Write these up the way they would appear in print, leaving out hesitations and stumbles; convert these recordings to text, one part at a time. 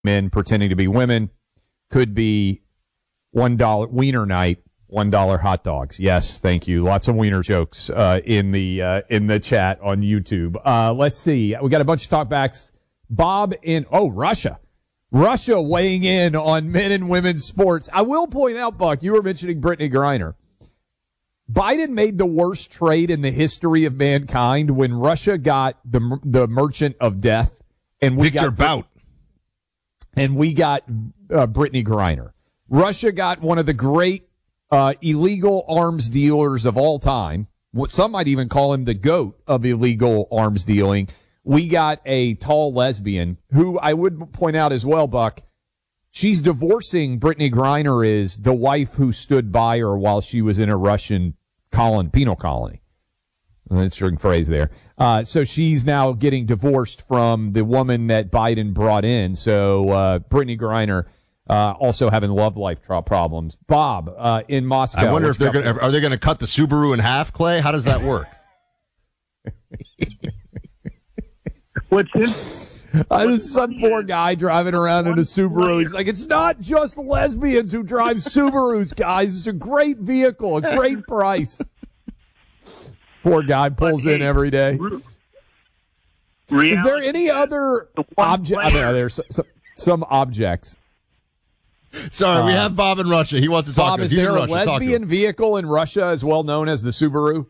men pretending to be women. Could be $1 wiener night, $1 hot dogs. Yes, thank you. Lots of wiener jokes in the chat on YouTube. Let's see. We got a bunch of talkbacks. Bob in Russia. Russia weighing in on men and women's sports. I will point out, Buck, you were mentioning Brittany Griner. Biden made the worst trade in the history of mankind when Russia got the Merchant of Death, and we Victor Bout, and we got Brittany Griner. Russia got one of the great illegal arms dealers of all time. What some might even call him the GOAT of illegal arms dealing. We got a tall lesbian who I would point out as well, Buck. She's divorcing Brittany Griner, is the wife who stood by her while she was in a Russian penal colony. Interesting phrase there. So she's now getting divorced from the woman that Biden brought in. So Brittany Griner also having love life problems. Bob in Moscow. I wonder if are they going to cut the Subaru in half, Clay? How does that work? What's this? Some poor guy driving around in a Subaru. He's like, it's not just lesbians who drive Subarus, guys. It's a great vehicle, a great price. Poor guy pulls in every day. Is there any other object? There's some objects. Sorry, we have Bob in Russia. He wants to talk to us. Bob, is there a lesbian vehicle in Russia as well known as the Subaru?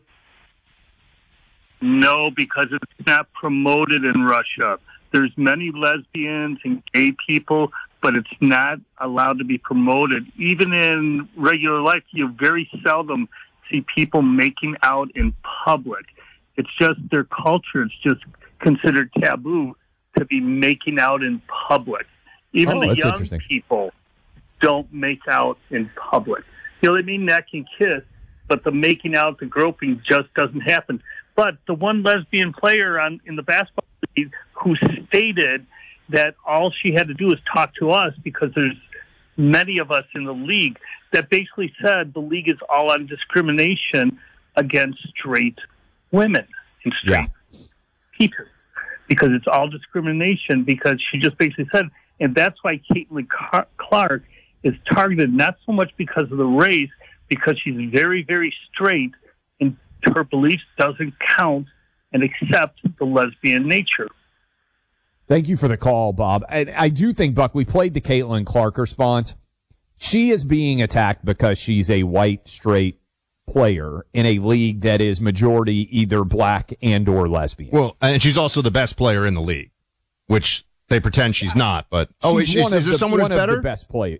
No, because it's not promoted in Russia. There's many lesbians and gay people, but it's not allowed to be promoted. Even in regular life, you very seldom see people making out in public. It's just their culture. It's just considered taboo to be making out in public. Even the young people don't make out in public. They mean neck and kiss, but the making out, the groping just doesn't happen. But the one lesbian player in the basketball league who stated that all she had to do was talk to us because there's many of us in the league, that basically said the league is all on discrimination against straight women and straight people. Because it's all discrimination, because she just basically said, and that's why Caitlin Clark is targeted, not so much because of the race, because she's very, very straight, and her beliefs doesn't count and accept the lesbian nature. Thank you for the call, Bob. I do think, Buck, we played the Caitlin Clark response. She is being attacked because she's a white, straight player in a league that is majority either black and or lesbian. Well, and she's also the best player in the league, which they pretend she's not, but is there someone who's better? The best player.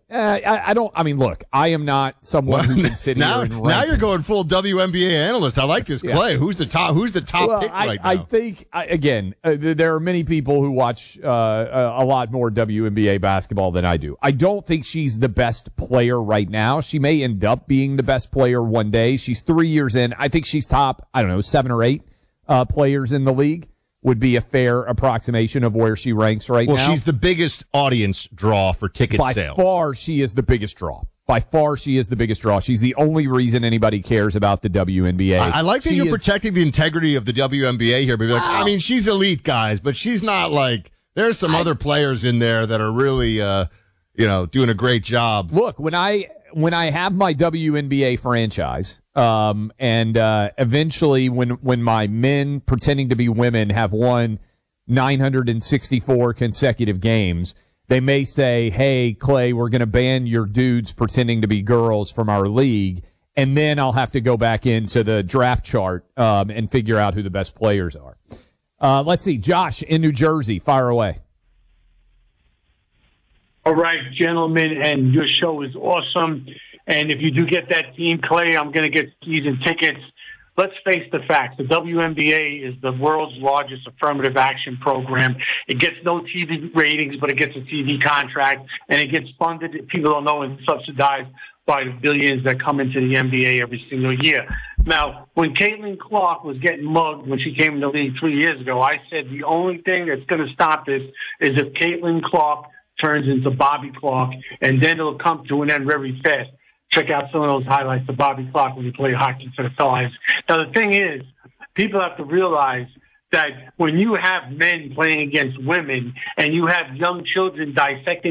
Look, I am not someone who can sit here and rank. Now you're going full WNBA analyst. I like this, Clay. Who's the top pick right now? I think, again, there are many people who watch a lot more WNBA basketball than I do. I don't think she's the best player right now. She may end up being the best player one day. She's 3 years in. I think she's top, 7 or 8 players in the league. Would be a fair approximation of where she ranks right now. Well, she's the biggest audience draw for ticket sales. By far, she is the biggest draw. She's the only reason anybody cares about the WNBA. I like that you're protecting the integrity of the WNBA here. But she's elite, guys, but she's not like, there's some other players in there that are really, doing a great job. Look, when I have my WNBA franchise, and eventually when my men pretending to be women have won 964 consecutive games, they may say, hey, Clay, we're going to ban your dudes pretending to be girls from our league. And then I'll have to go back into the draft chart, and figure out who the best players are. Let's see. Josh in New Jersey, fire away. All right, gentlemen, and your show is awesome. And if you do get that team, Clay, I'm going to get season tickets. Let's face the facts. The WNBA is the world's largest affirmative action program. It gets no TV ratings, but it gets a TV contract, and it gets funded, if people don't know, and subsidized by the billions that come into the NBA every single year. Now, when Caitlin Clark was getting mugged when she came in the league 3 years ago, I said the only thing that's going to stop this is if Caitlin Clark turns into Bobby Clark, and then it'll come to an end very fast. Check out some of those highlights of Bobby Clark when he played hockey for the Flyers. Now, the thing is, people have to realize that when you have men playing against women and you have young children dissecting